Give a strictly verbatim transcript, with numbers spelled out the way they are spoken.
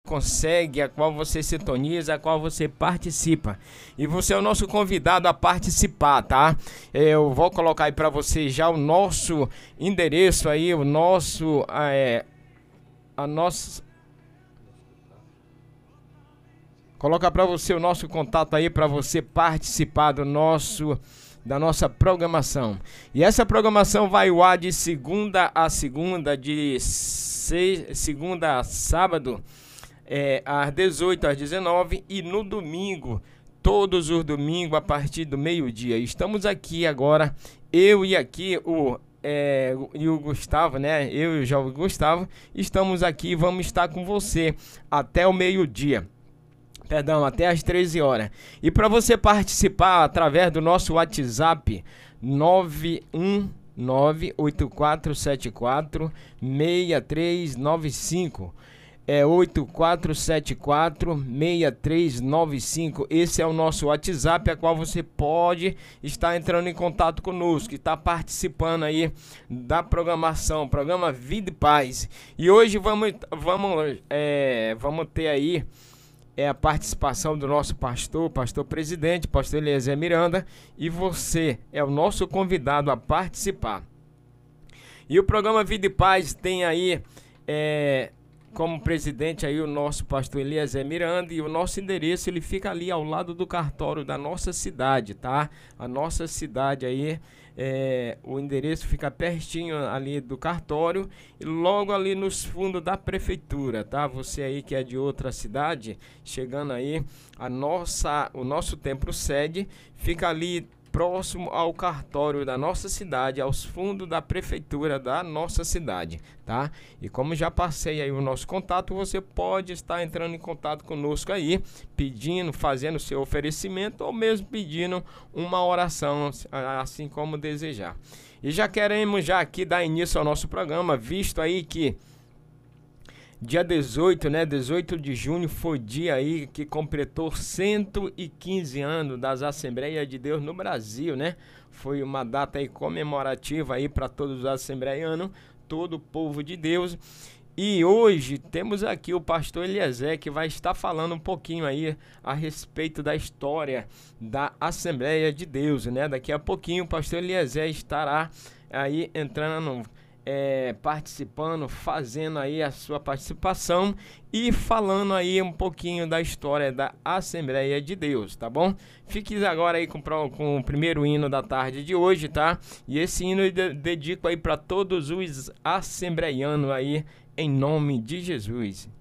consegue, a qual você sintoniza, a qual você participa. E você é o nosso convidado a participar, tá? Eu vou colocar aí para você já o nosso endereço aí, o nosso é, a nossa coloca para você o nosso contato aí para você participar do nosso da nossa programação. E essa programação vai ao ar de segunda a segunda, de seis, segunda a sábado, é, às dezoito, às dezenove, e no domingo, todos os domingos a partir do meio-dia. Estamos aqui agora, eu e aqui o É, e o Gustavo, né? Eu e o jovem Gustavo estamos aqui, vamos estar com você até o meio-dia. Perdão, até às treze horas. E para você participar através do nosso WhatsApp nove um nove, oito quatro sete quatro, seis três nove cinco. É oito quatro sete quatro, seis três nove cinco. Esse é o nosso WhatsApp, a qual você pode estar entrando em contato conosco, está participando aí da programação, programa Vida e Paz. E hoje vamos, vamos, é, vamos ter aí é, a participação do nosso pastor, pastor presidente, pastor Eliezer Miranda, e você é o nosso convidado a participar. E o programa Vida e Paz tem aí é, como presidente aí o nosso pastor Eliezer Miranda, e o nosso endereço ele fica ali ao lado do cartório da nossa cidade, tá? A nossa cidade aí, é, o endereço fica pertinho ali do cartório e logo ali nos fundos da prefeitura, tá? Você aí que é de outra cidade, chegando aí, a nossa, o nosso templo sede fica ali próximo ao cartório da nossa cidade, aos fundos da prefeitura da nossa cidade, tá? E como já passei aí o nosso contato, você pode estar entrando em contato conosco aí, pedindo, fazendo seu oferecimento ou mesmo pedindo uma oração, assim como desejar. E já queremos já aqui dar início ao nosso programa, visto aí que dia dezoito, né? dezoito de junho foi dia aí que completou cento e quinze anos das Assembleias de Deus no Brasil, né? Foi uma data aí comemorativa aí para todos os assembleianos, todo o povo de Deus. E hoje temos aqui o pastor Eliezer, que vai estar falando um pouquinho aí a respeito da história da Assembleia de Deus, né? Daqui a pouquinho o pastor Eliezer estará aí entrando É, participando, fazendo aí a sua participação e falando aí um pouquinho da história da Assembleia de Deus, tá bom? Fique agora aí com, com o primeiro hino da tarde de hoje, tá? E esse hino eu dedico aí para todos os assembleianos aí, em nome de Jesus.